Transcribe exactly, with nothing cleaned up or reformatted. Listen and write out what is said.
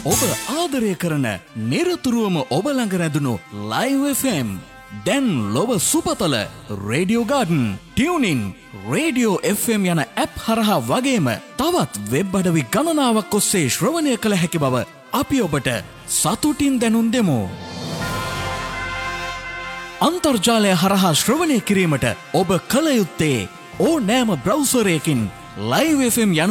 ඔබ ආදරය කරන නිරතුරුවම ඔබ ළඟ රැඳුණු Live එෆ් එම් දැන් ලොව සුපතල radio garden tuning radio F M යන ඇප් හරහා වගේම තවත් වෙබ් අඩවි ගණනාවක් ඔස්සේ ශ්‍රවණය කළ හැකි බව අපි ඔබට සතුටින් දැනුම් දෙමු. අන්තර්ජාලය හරහා ශ්‍රවණය කිරීමට ඔබ කළ යුත්තේ ඕනෑම බ්‍රවුසරයකින් Live එෆ් එම් යන